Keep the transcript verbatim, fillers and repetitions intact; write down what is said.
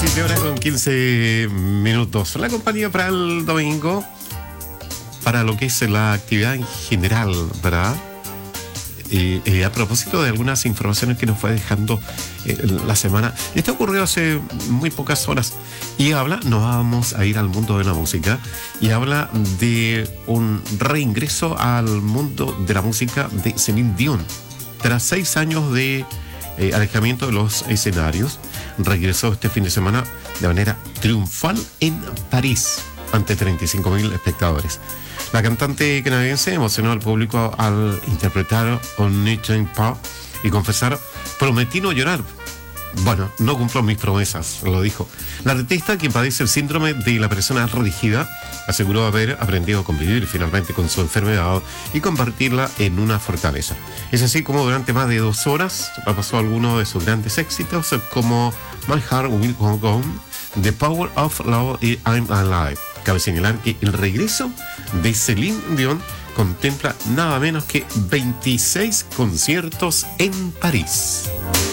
siete horas con quince minutos. La compañía para el domingo, para lo que es la actividad en general, ¿verdad? Eh, eh, a propósito de algunas informaciones que nos fue dejando eh, la semana. Esto ocurrió hace muy pocas horas y habla, nos vamos a ir al mundo de la música, y habla de un reingreso al mundo de la música de Celine Dion. Tras seis años de eh, alejamiento de los escenarios, regresó este fin de semana de manera triunfal en París ante treinta y cinco mil espectadores. La cantante canadiense emocionó al público al interpretar On Ne Tient Pas y confesar: prometí no llorar. Bueno, no cumplo mis promesas, lo dijo. La artista, quien padece el síndrome de la persona rígida, aseguró haber aprendido a convivir finalmente con su enfermedad y convertirla en una fortaleza. Es así como durante más de dos horas repasó algunos de sus grandes éxitos, como My Heart Will Go On, The Power of Love y I'm Alive. Cabe señalar que el regreso de Celine Dion contempla nada menos que veintiséis conciertos en París.